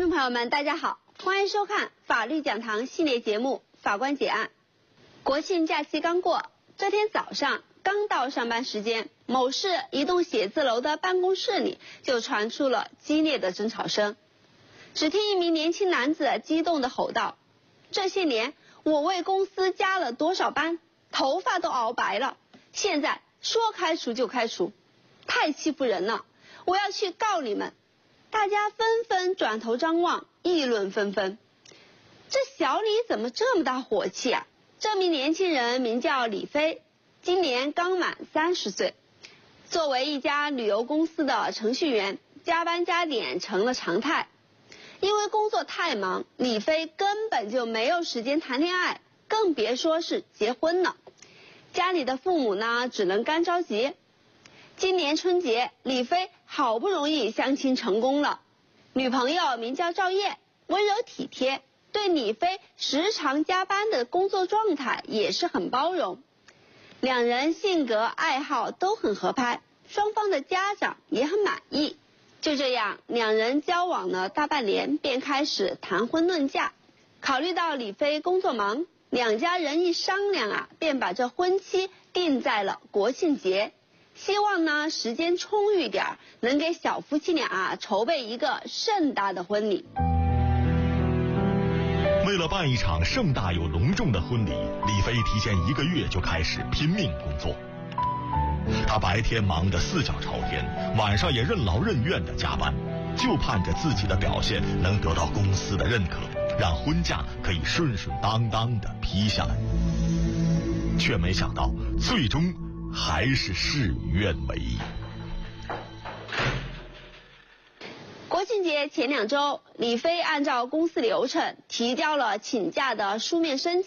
众朋友们，大家好，欢迎收看法律讲堂系列节目《法官解案》。国庆假期刚过，这天早上刚到上班时间，某市一栋写字楼的办公室里就传出了激烈的争吵声。只听一名年轻男子激动地吼道：“这些年我为公司加了多少班，头发都熬白了，现在说开除就开除，太欺负人了，我要去告你们！”大家纷纷转头张望，议论纷纷。这小李怎么这么大火气啊？这名年轻人名叫李飞，今年刚满30岁。作为一家旅游公司的程序员，加班加点成了常态。因为工作太忙，李飞根本就没有时间谈恋爱，更别说是结婚了。家里的父母呢，只能干着急。今年春节，李飞好不容易相亲成功了，女朋友名叫赵燕，温柔体贴，对李飞时常加班的工作状态也是很包容。两人性格爱好都很合拍，双方的家长也很满意。就这样，两人交往了大半年，便开始谈婚论嫁。考虑到李飞工作忙，两家人一商量便把这婚期定在了国庆节。希望呢时间充裕点，能给小夫妻俩筹备一个盛大的婚礼。 为了办一场盛大又隆重的婚礼，李飞提前1个月就开始拼命工作。他白天忙得4脚朝天，晚上也任劳任怨地加班，就盼着自己的表现能得到公司的认可，让婚假可以顺顺当当地批下来。却没想到，最终还是事与愿违。 国庆节前2周，李飞按照公司流程提交了请假的书面申请。